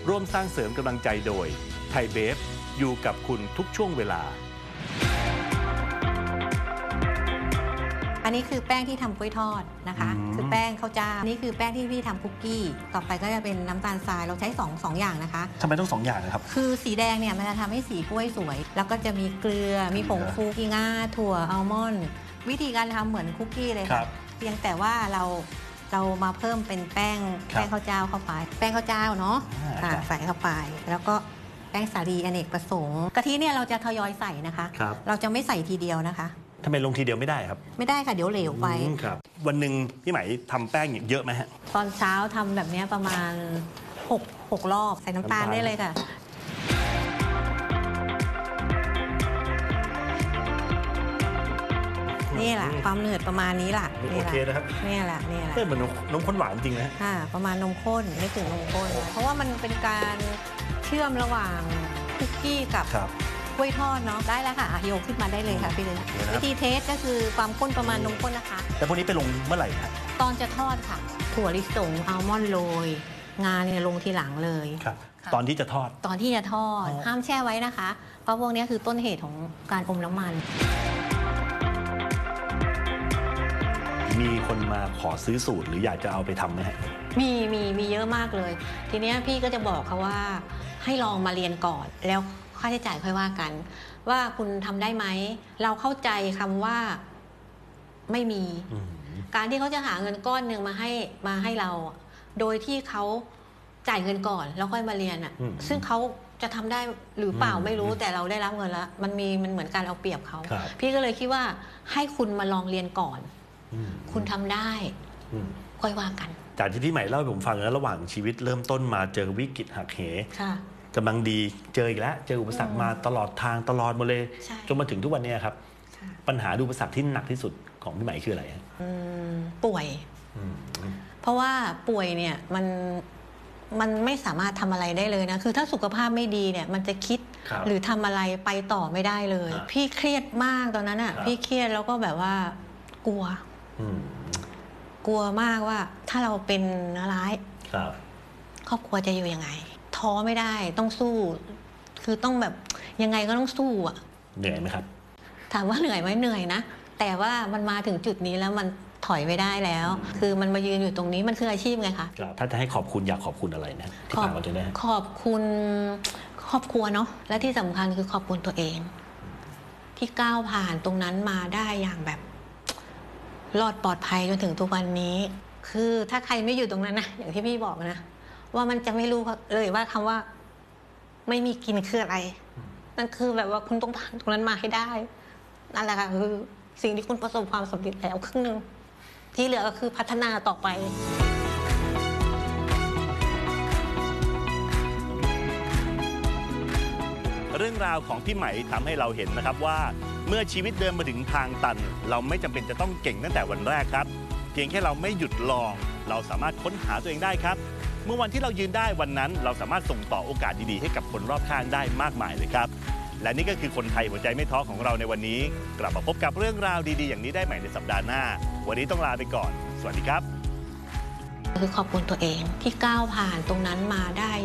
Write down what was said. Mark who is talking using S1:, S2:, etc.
S1: ร่วมสร้างเสริมกำลังใจโดยไทยเบฟอยู่กับคุณทุกช่วงเวลา
S2: อันนี้คือแป้งที่ทำกล้วยทอดนะคะคือแป้งข้าวเจ้านี่คือแป้งที่พี่ทำคุกกี้ต่อไปก็จะเป็นน้ำตาลทรายเราใช้สองอย่างนะคะ
S3: ทำไมต้อง2 อย่างนะครับ
S2: คือสีแดงเนี่ยมันจะทำให้สีกล้วยสวยแล้วก็จะมีเกลือมีผงฟูกีงาถั่วอัลมอนด์วิธีการทำเหมือนคุกกี้เลยค่ะเพียงแต่ว่าเรามาเพิ่มเป็นแป้งข้าวเจ้าเข้าไปแป้งข้าวเจ้าเนาะใส่เข้าไปแล้วก็แป้งสาลีอเนกประสงค์กะทิเนี่ยเราจะทยอยใส่นะคะเราจะไม่ใส่ทีเดียวนะคะ
S3: ทำไมลงทีเดียวไม่ได้ครับ
S2: ไม่ได้ค่ะเดี๋ยวเหลวไป
S3: ครับวันหนึ่งพี่ไหมทำแป้งเยอะไหมฮะ
S2: ตอนเช้าทำแบบนี้ประมาณ6รอบใส่น้ำตาลได้เลยค่ะนี่แหละความเหนืดประมาณนี้แหละ
S3: โอเคนะครับ
S2: นี่แหละ
S3: เหมือนนมข้นหวานจริงนะ
S2: ประมาณนมข้นไม่ถึงนมข้นเพราะว่ามันเป็นการเชื่อมระหว่างคุกกี้กับกล้วยทอดเนาะได้แล้วค่ะโยกขึ้นมาได้เลยค่ะพี่เลยวิธีเทสก็คือความข้นประมาณนมข้นนะคะ
S3: แต่พวกนี้ไปลงเมื่อไหร่ครับ
S2: ตอนจะทอดค่ะถั่วลิสงอัลมอนด์โรยงาเนี่ยลงทีหลังเลย
S3: ครับตอนที่จะทอด
S2: ห้ามแช่ไว้นะคะเพราะพวกนี้คือต้นเหตุของการอมน้ำมัน
S3: มีคนมาขอซื้อสูตรหรืออยากจะเอาไปทำไหมฮะ
S2: มีเยอะมากเลยทีนี้พี่ก็จะบอกเขาว่าให้ลองมาเรียนก่อนแล้วค่าใช้จ่ายค่อยว่ากันว่าคุณทำได้ไหมเราเข้าใจคำว่าไม่มีการที่เขาจะหาเงินก้อนหนึ่งมาให้เราโดยที่เขาจ่ายเงินก่อนแล้วค่อยมาเรียนอ่ะซึ่งเขาจะทำได้หรือเปล่าไม่รู้แต่เราได้รับเงินแล้วมันเหมือนการเอาเปรียบเขาพี่ก็เลยคิดว่าให้คุณมาลองเรียนก่อนคุณทำได้ค่อยว่ากัน
S3: จากที่พี่ใหม่เล่าให้ผมฟังแล้วระหว่างชีวิตเริ่มต้นมาเจอวิกฤตหักเหกำลังดีเจออีกแล้วเจออุปสรรคมาตลอดทางตลอดมาเลยจนมาถึงทุกวันนี้ครับปัญหาอุปสรรคที่หนักที่สุดของพี่ใหม่คืออะไร
S2: ป่วยเพราะว่าป่วยเนี่ยมันไม่สามารถทำอะไรได้เลยนะคือถ้าสุขภาพไม่ดีเนี่ยมันจะคิดหรือทำอะไรไปต่อไม่ได้เลยพี่เครียดมากตอนนั้นอ่ะพี่เครียดแล้วก็แบบว่ากลัวมากว่าถ้าเราเป็นร้ายครอบครัวจะอยู่ยังไงท้อไม่ได้ต้องสู้คือต้องแบบยังไงก็ต้องสู้อ่ะ
S3: เหนื่อยไหมครับ
S2: ถามว่าเหนื่อยไหมเหนื่อยนะแต่ว่ามันมาถึงจุดนี้แล้วมันถอยไม่ได้แล้วคือมันมายืนอยู่ตรงนี้มันคืออาชีพไงคะ
S3: ถ้าจะให้ขอบคุณอยากขอบคุณอะไรนะ
S2: ขอบคุณครอบครัวเนาะและที่สำคัญคือขอบคุณตัวเองที่ก้าวผ่านตรงนั้นมาได้อย่างแบบรอดปลอดภัยจนถึงทุกวันนี้คือถ้าใครไม่อยู่ตรงนั้นนะอย่างที่พี่บอกนะว่ามันจะไม่รู้เลยว่าคำว่าไม่มีกินคืออะไรนั่นคือแบบว่าคุณต้องผ่านตรงนั้นมาให้ได้นั่นแหละค่ะคือสิ่งที่คุณประสบความสำเร็จแล้วครึ่งนึงที่เหลือก็คือพัฒนาต่อไป
S1: เรื่องราวของพี่ไหมทำให้เราเห็นนะครับว่าเมื่อชีวิตเดินมาถึงทางตันเราไม่จำเป็นจะต้องเก่งตั้งแต่วันแรกครับเพียงแค่เราไม่หยุดลองเราสามารถค้นหาตัวเองได้ครับเมื่อวันที่เรายืนได้วันนั้นเราสามารถส่งต่อโอกาสดีๆให้กับคนรอบข้างได้มากมายเลยครับและนี่ก็คือคนไทยหัวใจไม่ท้อของเราในวันนี้กลับมาพบกับเรื่องราวดีๆอย่างนี้ได้ใหม่ในสัปดาห์หน้าวันนี้ต้องลาไปก่อนสวัสดีครับ
S2: คือขอบคุณตัวเองที่ก้าวผ่านตรงนั้นมาได้